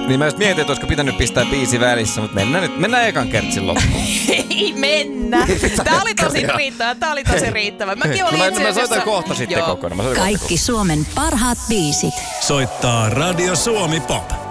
Niin mä just mietin, että olisiko pitänyt pistää biisi välissä, mutta mennään ekan kertsin loppuun. Ei mennä. Tää oli tosi riittävä. Mäkin olin itse asiassa... Mä soitan kohta sitten kokonaan. Kaikki Suomen parhaat biisit. Soittaa Radio Suomi Pop.